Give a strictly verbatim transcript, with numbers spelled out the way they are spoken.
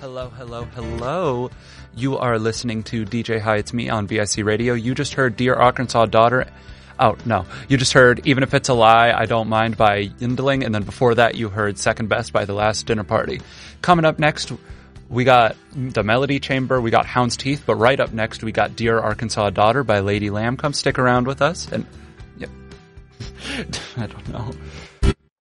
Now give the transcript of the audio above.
Hello, hello, hello. You are listening to D J Hi, It's Me on V I C Radio. You just heard Dear Arkansas Daughter. Oh, no. You just heard Even If It's a Lie, I Don't Mind by Yindling. And then before that, you heard Second Best by The Last Dinner Party. Coming up next, we got The Melody Chamber. We got Hound's Teeth. But right up next, we got Dear Arkansas Daughter by Lady Lamb. Come stick around with us. And, yeah. I don't know.